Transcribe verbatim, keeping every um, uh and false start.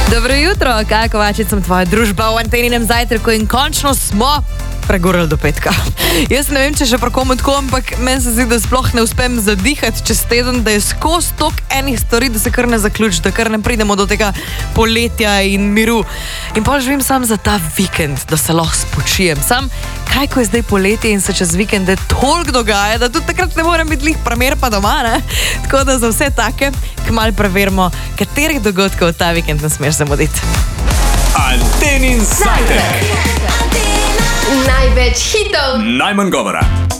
Dobro jutro, Kaja Kovačič, sem tvoja družba v Anteninem zajtrku in končno smo pregoreli do petka. Jaz ne vem, če še pri komu tako, ampak meni se zdi, da sploh ne uspem zadihati čez teden, da je skozi toliko enih stvari, da se kar ne zaključi, da kar ne pridemo do tega poletja in miru. In pa živim sam za ta vikend, da se lahko spočijem. Sam, kaj ko je zdaj poletje in se čez vikende toliko dogaja, da tudi takrat ne morem biti lih primer pa doma, ne? Tako da za vse take, kmalu preverimo, katerih dogodkov ta vikend ne smeš zamuditi. Antenin zajtrk. Največ hitov, Najmanj govora.